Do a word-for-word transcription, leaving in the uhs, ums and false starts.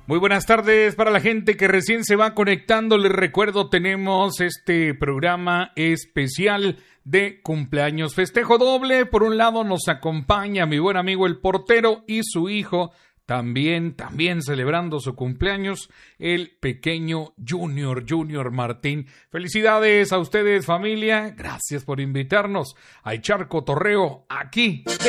Muy buenas tardes para la gente que recién se va conectando. Les recuerdo, tenemos este programa especial de cumpleaños, festejo doble. Por un lado nos acompaña mi buen amigo el portero y su hijo, también, también celebrando su cumpleaños, el pequeño Junior, Junior Martín. Felicidades a ustedes, familia. Gracias por invitarnos a echar cotorreo aquí